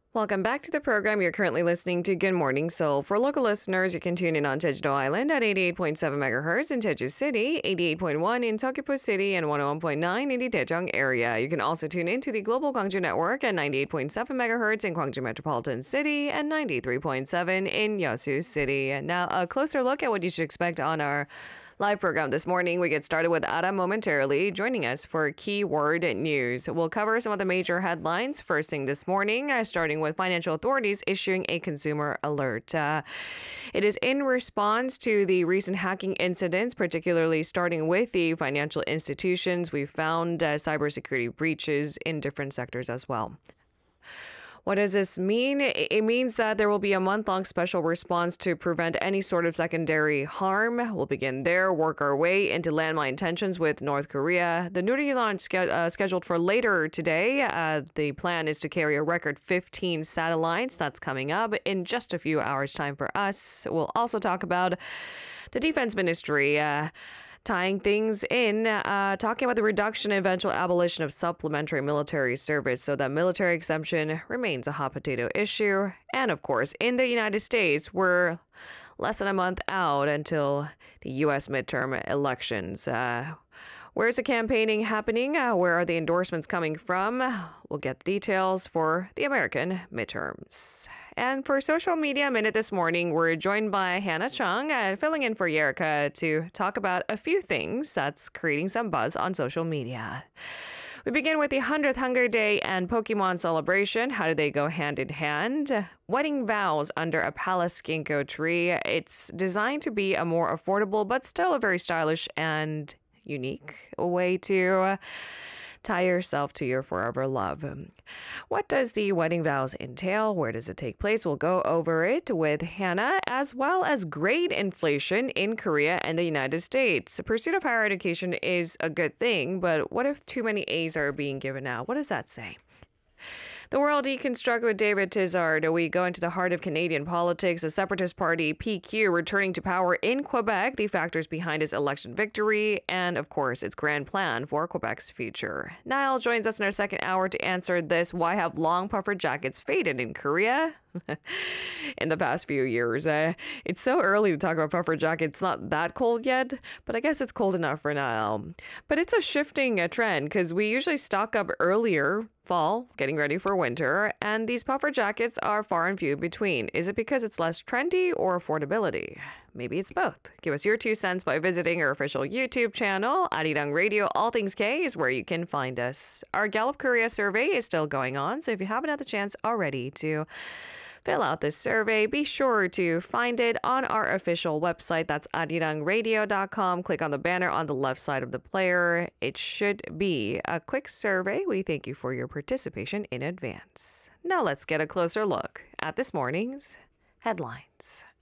Welcome back to the program. You're currently listening to Good Morning Seoul. For local listeners, you can tune in on Jeju-do Island at 88.7 megahertz in Jeju City, 88.1 in Seogwipo City, and 101.9 in the Daejeong area. You can also tune in to the Global Gwangju Network at 98.7 megahertz in Gwangju Metropolitan City and 93.7 in Yeosu City. And now a closer look at what you should expect on our live program this morning. We get started with Adam momentarily, joining us for Keyword News. We'll cover some of the major headlines first thing this morning, starting with financial authorities issuing a consumer alert. It is in response to the recent hacking incidents, particularly starting with the financial institutions. We found cybersecurity breaches in different sectors as well. What does this mean? It means that there will be a month-long special response to prevent any sort of secondary harm. We'll begin there, work our way into landmine tensions with North Korea. The Nuri launch scheduled for later today. The plan is to carry a record 15 satellites. That's coming up in just a few hours' time for us. We'll also talk about the Defense Ministry tying things in, talking about the reduction and eventual abolition of supplementary military service so that military exemption remains a hot potato issue. And of course, in the United States, we're less than a month out until the U.S. midterm elections. Where's the campaigning happening? Where are the endorsements coming from? We'll get the details for the American midterms. And for Social Media Minute this morning, we're joined by Hannah Chung, filling in for Yerika to talk about a few things that's creating some buzz on social media. We begin with the 100th Hunger Day and Pokemon celebration. How do they go hand in hand? Wedding vows under a Palace ginkgo tree. It's designed to be a more affordable but still a very stylish and unique way to tie yourself to your forever love. What does the wedding vows entail? Where does it take place? We'll go over it with Hannah, as well as grade inflation in Korea and the United States. The pursuit of higher education is a good thing, but what if too many A's are being given out? What does that say? The World Deconstruct with David Tizard. We go into the heart of Canadian politics. The Separatist Party, PQ, returning to power in Quebec, the factors behind its election victory, and, of course, its grand plan for Quebec's future. Niall joins us in our second hour to answer this. Why have long puffer jackets faded in Korea? In the past few years. It's so early to talk about puffer jackets. It's not that cold yet, but I guess it's cold enough for now. But it's a shifting trend because we usually stock up earlier, fall, getting ready for winter, and these puffer jackets are far and few between. Is it because it's less trendy or affordability? Maybe it's both. Give us your 2 cents by visiting our official YouTube channel. Arirang Radio All Things K is where you can find us. Our Gallup Korea survey is still going on, so if you haven't had the chance already to fill out this survey, be sure to find it on our official website. That's arirangradio.com. Click on the banner on the left side of the player. It should be a quick survey. We thank you for your participation in advance. Now let's get a closer look at this morning's headlines.